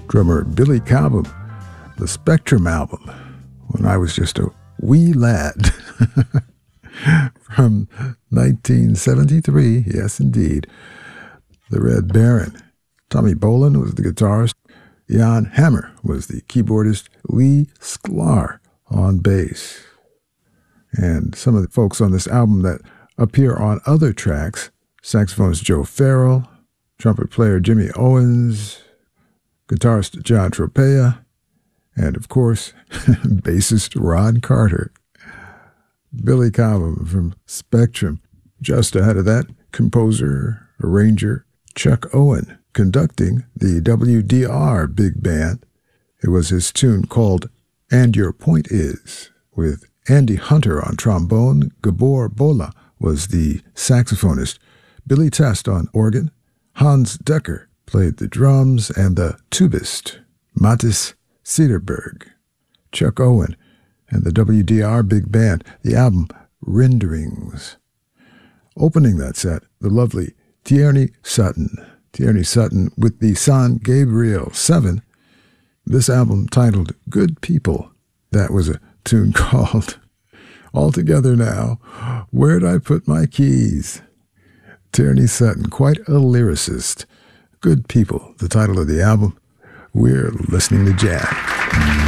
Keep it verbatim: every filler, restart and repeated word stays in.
drummer Billy Cobham, the Spectrum album, when I was just a wee lad. From nineteen seventy-three, yes indeed. The Red Baron. Tommy Bolin was the guitarist. Jan Hammer was the keyboardist. Lee Sklar on bass. And some of the folks on this album that appear on other tracks: saxophonist Joe Farrell, trumpet player Jimmy Owens, guitarist John Tropea, and of course, bassist Ron Carter. Billy Cobham from Spectrum. Just ahead of that, composer, arranger Chuck Owen conducting the W D R Big Band. It was his tune called And Your Point Is, with Andy Hunter on trombone. Gabor Bola was the saxophonist. Billy Test on organ. Hans Decker played the drums, and the tubist, Mattis Cederberg. Chuck Owen and the W D R Big Band, the album Renderings. Opening that set, the lovely Tierney Sutton. Tierney Sutton with the San Gabriel seven. This album titled Good People. That was a tune called All Together Now, Where'd I Put My Keys? Tierney Sutton, quite a lyricist. Good People, the title of the album. We're listening to jazz.